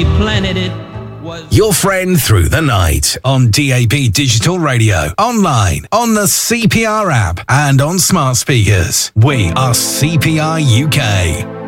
Planet it was your friend through the night on DAB Digital Radio, online, on the CPR app, and on smart speakers. We are CPR UK.